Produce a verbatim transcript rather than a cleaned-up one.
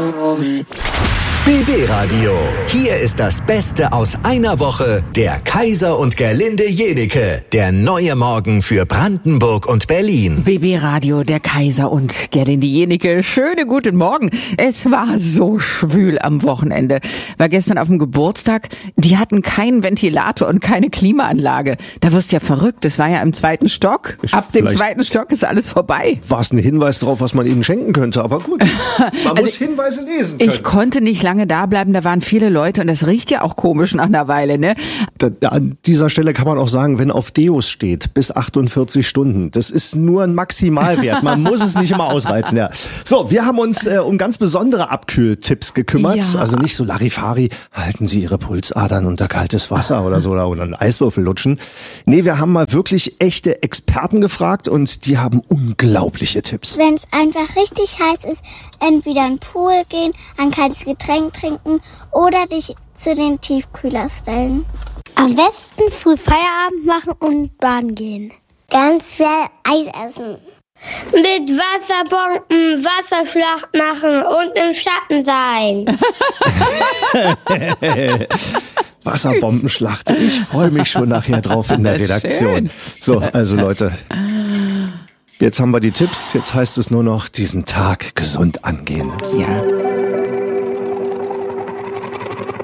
B B Radio. Hier ist das Beste aus einer Woche. Der Kaiser und Gerlinde Jenike. Der neue Morgen für Brandenburg und Berlin. B B Radio, der Kaiser und Gerlinde Jenike. Schönen guten Morgen. Es war so schwül am Wochenende. War gestern auf dem Geburtstag. Die hatten keinen Ventilator und keine Klimaanlage. Da wirst du ja verrückt. Das war ja im zweiten Stock. Ich Ab dem vielleicht- zweiten Stock ist alles vorbei. War es ein Hinweis drauf, was man ihnen schenken könnte, aber gut. Man Also muss Hinweise lesen können. Ich konnte nicht lange da bleiben. Da waren viele Leute und das riecht ja auch komisch nach einer Weile, ne? Da, da, an dieser Stelle kann man auch sagen, wenn auf Deos steht, bis achtundvierzig Stunden, das ist nur ein Maximalwert. Man muss es nicht immer ausreizen. Ja. So, wir haben uns äh, um ganz besondere Abkühltipps gekümmert. Ja. Also nicht so Larifari, halten Sie Ihre Pulsadern unter kaltes Wasser oder so oder, oder einen Eiswürfel lutschen. Nee, wir haben mal wirklich echte Experten gefragt und die haben unglaubliche Tipps. Wenn es einfach richtig heiß ist, entweder in den Pool gehen, ein kaltes Getränk trinken oder dich zu den Tiefkühler stellen. Am besten früh Feierabend machen und baden gehen. Ganz viel Eis essen. Mit Wasserbomben Wasserschlacht machen und im Schatten sein. Wasserbombenschlacht. Ich freue mich schon nachher drauf in der Redaktion. Schön. So, also Leute, jetzt haben wir die Tipps. Jetzt heißt es nur noch, diesen Tag gesund angehen. Ja.